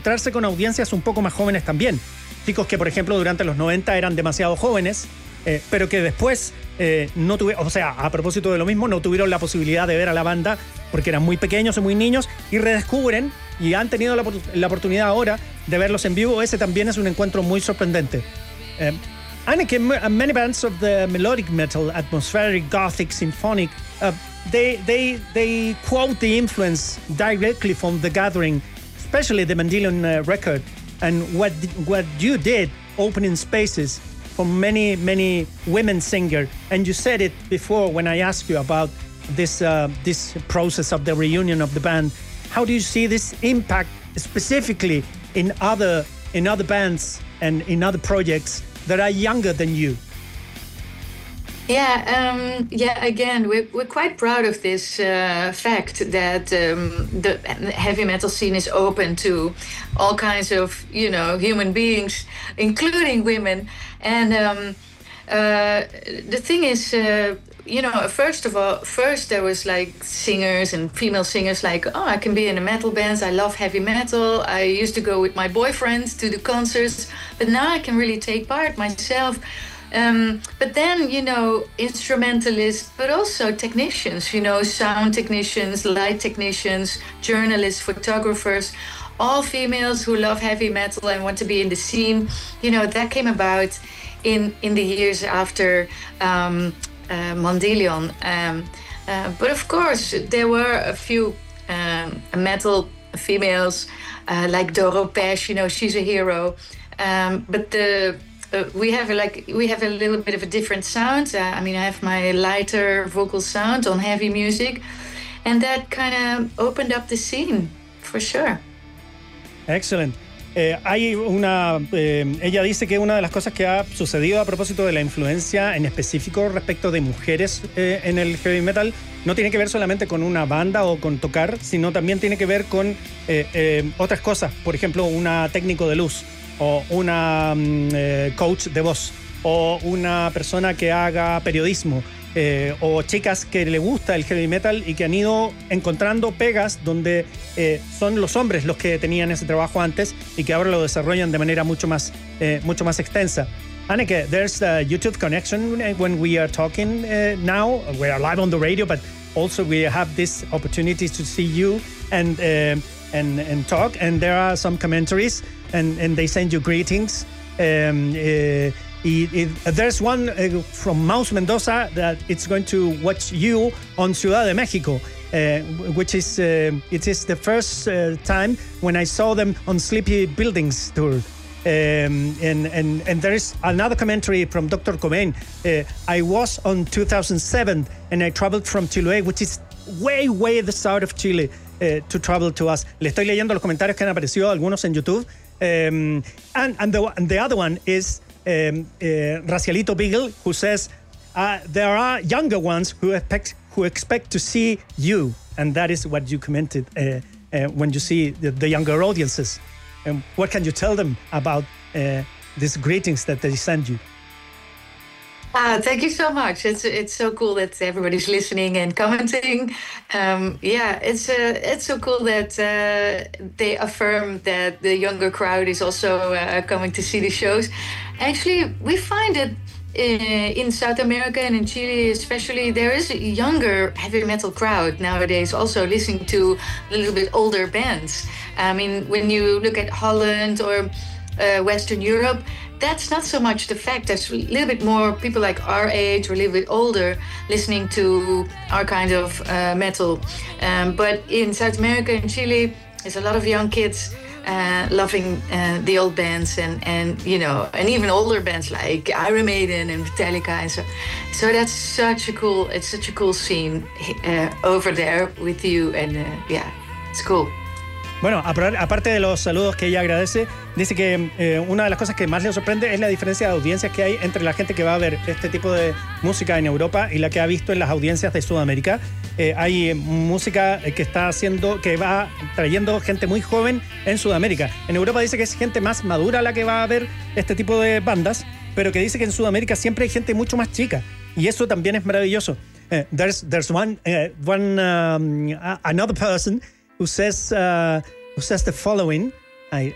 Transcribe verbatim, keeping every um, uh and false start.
encontrarse con audiencias un poco más jóvenes también. Chicos que, por ejemplo, durante los noventa eran demasiado jóvenes, eh, pero que después eh, no tuvieron, o sea, a propósito de lo mismo, no tuvieron la posibilidad de ver a la banda porque eran muy pequeños y muy niños, y redescubren y han tenido la, la oportunidad ahora de verlos en vivo. Ese también es un encuentro muy sorprendente. Eh, Anneke, many bands of the melodic metal, atmospheric, gothic, symphonic, uh, they, they, they quote the influence directly from The Gathering, especially the Mandelion uh, record. And what what you did, opening spaces for many, many women singers. And you said it before when I asked you about this uh, this process of the reunion of the band. How do you see this impact specifically in other in other bands and in other projects that are younger than you? Yeah, um, yeah. Again, we're we're quite proud of this uh, fact that um, the heavy metal scene is open to all kinds of, you know, human beings, including women. And um, uh, the thing is, uh, you know, first of all, first there was like singers and female singers like, oh, I can be in a metal band. I love heavy metal. I used to go with my boyfriends to the concerts, but now I can really take part myself. Um, but then, you know, instrumentalists, but also technicians, you know, sound technicians, light technicians, journalists, photographers, all females who love heavy metal and want to be in the scene. You know, that came about in, in the years after um, uh, Mandelion. Um, uh, but of course, there were a few um, metal females uh, like Doro Pesch, you know, she's a hero. Um, but the Uh, we have a, like we have a little bit of a different sound. Uh, I mean, I have my lighter vocal sound on heavy music, and that kind of opened up the scene for sure. Excellent. Eh, hay una, eh, ella dice que una de las cosas que ha sucedido a propósito de la influencia en específico respecto de mujeres eh, en el heavy metal no tiene que ver solamente con una banda o con tocar, sino también tiene que ver con eh, eh, otras cosas. Por ejemplo, una técnico de luz, o una um, eh, coach de voz, o una persona que haga periodismo, eh, o chicas que le gusta el heavy metal y que han ido encontrando pegas donde eh, son los hombres los que tenían ese trabajo antes y que ahora lo desarrollan de manera mucho más, eh, mucho más extensa. Anneke, there's a YouTube connection when we are talking uh, now. We are live on the radio, but also we have this opportunity to see you and uh, and and talk, and there are some commentaries, and and they send you greetings. Um, uh, it, it, there's one uh, from Mouse Mendoza that it's going to watch you on Ciudad de Mexico, uh, which is uh, it is the first uh, time when I saw them on Sleepy Buildings tour. Um, and, and, and there is another commentary from Doctor Cobain. Uh, I was on two thousand seven and I traveled from Chiloé, which is way, way at the south of Chile, uh, to travel to us. Le estoy leyendo los comentarios que han aparecido, algunos en YouTube. Um, and, and, the, and the other one is um, uh, Racielito Beagle, who says, uh, there are younger ones who expect, who expect to see you. And that is what you commented uh, uh, when you see the, the younger audiences. And what can you tell them about uh, these greetings that they send you? Ah, thank you so much. It's it's so cool that everybody's listening and commenting. Um, yeah, it's uh, it's so cool that uh, they affirm that the younger crowd is also uh, coming to see the shows. Actually, we find that uh, in South America and in Chile especially, there is a younger heavy metal crowd nowadays also listening to a little bit older bands. I mean, when you look at Holland or uh, Western Europe, that's not so much the fact. There's a little bit more people like our age or a little bit older listening to our kind of uh, metal. Um, but in South America and Chile, there's a lot of young kids uh, loving uh, the old bands and, and, you know, and even older bands like Iron Maiden and Metallica and so. So that's such a cool, it's such a cool scene uh, over there with you. And uh, yeah, it's cool. Bueno, aparte de los saludos que ella agradece, dice que eh, una de las cosas que más le sorprende es la diferencia de audiencias que hay entre la gente que va a ver este tipo de música en Europa y la que ha visto en las audiencias de Sudamérica. Eh, hay música que está haciendo, que va trayendo gente muy joven en Sudamérica. En Europa dice que es gente más madura la que va a ver este tipo de bandas, pero que dice que en Sudamérica siempre hay gente mucho más chica. Y eso también es maravilloso. Uh, there's there's one, uh, one um, uh, another person who says uh, who says the following.